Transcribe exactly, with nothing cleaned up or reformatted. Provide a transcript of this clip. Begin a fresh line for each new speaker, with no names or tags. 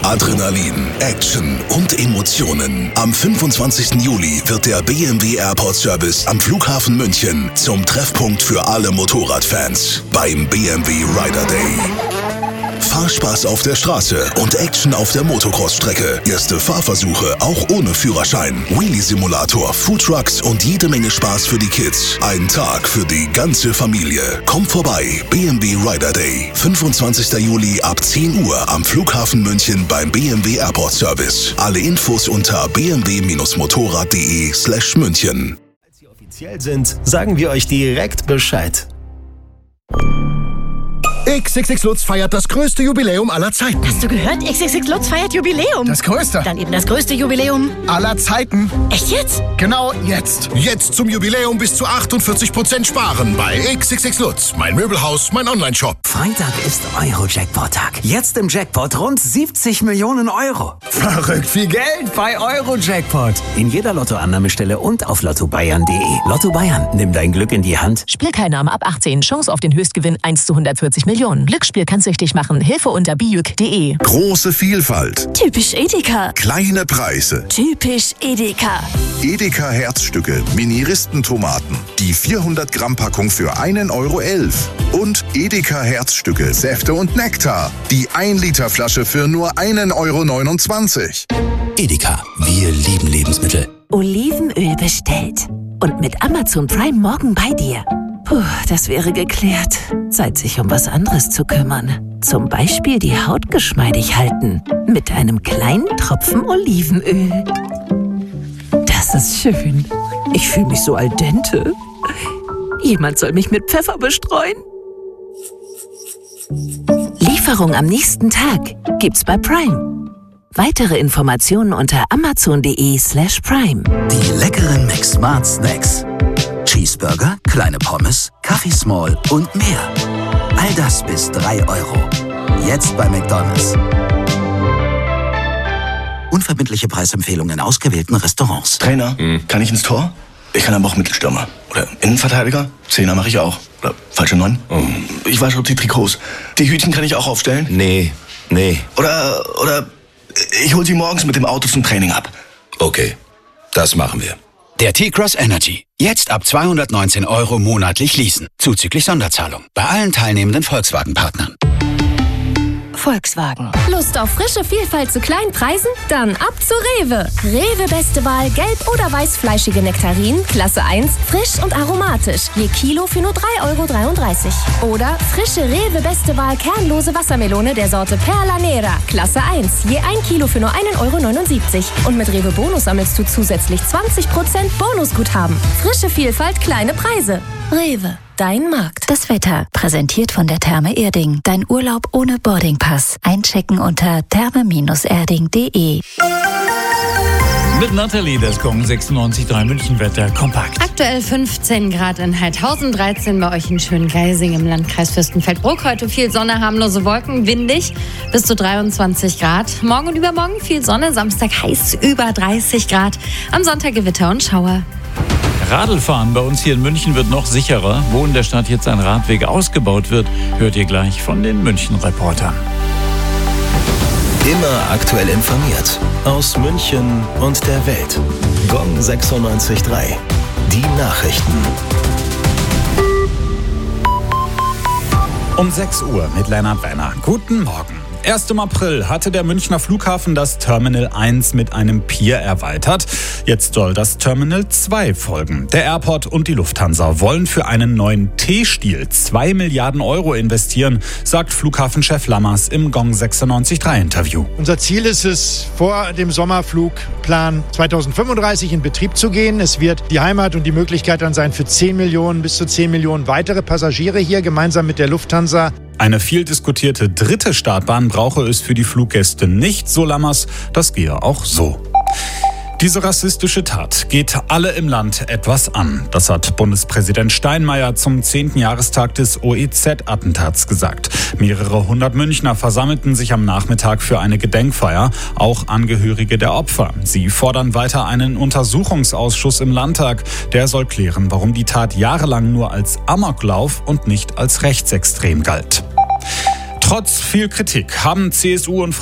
Adrenalin, Action und Emotionen. Am fünfundzwanzigsten Juli wird der B M W Airport Service am Flughafen München zum Treffpunkt für alle Motorradfans beim B M W Rider Day. Fahrspaß auf der Straße und Action auf der Motocross-Strecke. Erste Fahrversuche auch ohne Führerschein. Wheelie-Simulator, Foodtrucks und jede Menge Spaß für die Kids. Ein Tag für die ganze Familie. Kommt vorbei, B M W Rider Day. fünfundzwanzigsten Juli ab zehn Uhr am Flughafen München beim B M W Airport Service. Alle Infos unter b m w motorrad punkt d e slash München.
Als Sie offiziell sind, sagen wir euch direkt Bescheid.
X X X Lutz feiert das größte Jubiläum aller Zeiten.
Hast du gehört? X X X Lutz feiert Jubiläum.
Das größte.
Dann eben das größte Jubiläum
aller Zeiten.
Echt jetzt?
Genau jetzt. Jetzt zum Jubiläum bis zu achtundvierzig Prozent sparen bei X X X Lutz. Mein Möbelhaus, mein Online-Shop.
Freitag ist Euro-Jackpot-Tag. Jetzt im Jackpot rund siebzig Millionen Euro.
Verrückt viel Geld
Bei Euro-Jackpot. In jeder Lottoannahmestelle und auf lotto bayern punkt de. Lotto Bayern, nimm dein Glück in die Hand.
Spielteilnahme ab achtzehn. Chance auf den Höchstgewinn eins zu hundertvierzig Millionen. Glücksspiel kann süchtig machen. Hilfe unter bijuk punkt de.
Große Vielfalt.
Typisch Edeka.
Kleine Preise.
Typisch Edeka.
Edeka Herzstücke, Mini-Ristentomaten. Die vierhundert Gramm Packung für einen Euro elf. Und Edeka Herzstücke, Säfte und Nektar. Die ein Liter Flasche für nur einen Euro neunundzwanzig.
Edeka, wir lieben Lebensmittel.
Olivenöl bestellt. Und mit Amazon Prime morgen bei dir. Puh, das wäre geklärt. Zeit, sich um was anderes zu kümmern. Zum Beispiel die Haut geschmeidig halten. Mit einem kleinen Tropfen Olivenöl. Das ist schön. Ich fühle mich so al dente. Jemand soll mich mit Pfeffer bestreuen. Lieferung am nächsten Tag gibt's bei Prime. Weitere Informationen unter amazon punkt de slash prime.
Die leckeren McSmart Snacks. Cheeseburger, kleine Pommes, Kaffee Small und mehr. All das bis drei Euro. Jetzt bei McDonald's. Unverbindliche Preisempfehlungen in ausgewählten Restaurants.
Trainer, hm. kann ich ins Tor? Ich kann aber auch Mittelstürmer. Oder Innenverteidiger? Zehner mache ich auch. Oder falsche Neun? Oh. Ich wasche die Trikots. Die Hütchen kann ich auch aufstellen?
Nee, nee.
Oder, oder ich hol sie morgens mit dem Auto zum Training ab.
Okay, das machen wir.
Der T-Cross Energy. Jetzt ab zweihundertneunzehn Euro monatlich leasen. Zuzüglich Sonderzahlung. Bei allen teilnehmenden Volkswagen-Partnern.
Volkswagen.
Lust auf frische Vielfalt zu kleinen Preisen? Dann ab zu Rewe. Rewe beste Wahl gelb- oder weißfleischige Nektarinen, Klasse eins, frisch und aromatisch. Je Kilo für nur drei Euro dreiunddreißig. Oder frische Rewe beste Wahl kernlose Wassermelone der Sorte Perla Nera, Klasse eins. Je ein Kilo für nur einen Euro neunundsiebzig. Und mit Rewe Bonus sammelst du zusätzlich zwanzig Prozent Bonusguthaben. Frische Vielfalt, kleine Preise. Rewe. Dein Markt.
Das Wetter, präsentiert von der Therme Erding. Dein Urlaub ohne Boardingpass. Einchecken unter therme erding punkt de.
Mit Nathalie, das Gong sechsundneunzig Komma drei München-Wetter kompakt.
Aktuell fünfzehn Grad in Heidhausen, dreizehn bei euch in Schöngeising im Landkreis Fürstenfeldbruck. Heute viel Sonne, harmlose Wolken, windig bis zu dreiundzwanzig Grad. Morgen und übermorgen viel Sonne, Samstag heiß über dreißig Grad. Am Sonntag Gewitter und Schauer.
Radlfahren bei uns hier in München wird noch sicherer. Wo in der Stadt jetzt ein Radweg ausgebaut wird, hört ihr gleich von den München-Reportern.
Immer aktuell informiert. Aus München und der Welt. Gong sechsundneunzig Komma drei. Die Nachrichten.
Um sechs Uhr mit Lennart Wenner. Guten Morgen. Erst im April hatte der Münchner Flughafen das Terminal eins mit einem Pier erweitert. Jetzt soll das Terminal zwei folgen. Der Airport und die Lufthansa wollen für einen neuen T-Stil zwei Milliarden Euro investieren, sagt Flughafenchef Lammers im Gong sechsundneunzig Komma drei Interview.
Unser Ziel ist es, vor dem Sommerflugplan zweitausendfünfunddreißig in Betrieb zu gehen. Es wird die Heimat und die Möglichkeit dann sein, für zehn Millionen bis zu zehn Millionen weitere Passagiere hier gemeinsam mit der Lufthansa.
Eine viel diskutierte dritte Startbahn brauche es für die Fluggäste nicht, so Lammers. Das gehe auch so. Diese rassistische Tat geht alle im Land etwas an. Das hat Bundespräsident Steinmeier zum zehnten Jahrestag des O E Z-Attentats gesagt. Mehrere hundert Münchner versammelten sich am Nachmittag für eine Gedenkfeier, auch Angehörige der Opfer. Sie fordern weiter einen Untersuchungsausschuss im Landtag. Der soll klären, warum die Tat jahrelang nur als Amoklauf und nicht als rechtsextrem galt. Trotz viel Kritik haben C S U und